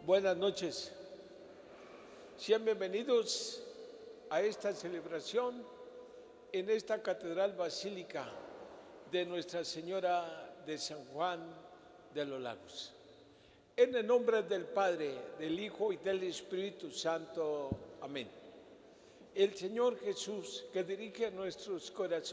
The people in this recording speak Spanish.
Buenas noches. Sean bienvenidos a esta celebración en esta Catedral Basílica de Nuestra Señora de San Juan de los Lagos. En el nombre del Padre, del Hijo y del Espíritu Santo. Amén. El Señor Jesús, que dirige nuestros corazones